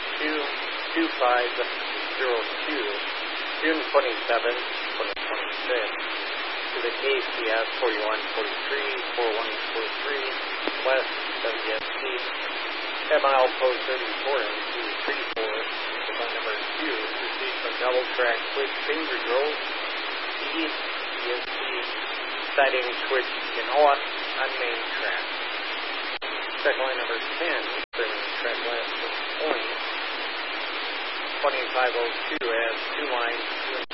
2502, June 27, 2026. To the KCS 4143, 4143, West WSC, 10 mile post 34 MC 34, on number 2, proceed from double track switch finger grove, east, ESC, siding switch in off on main track. Second line number 10, turning track left with point, 2502 has 2 lines,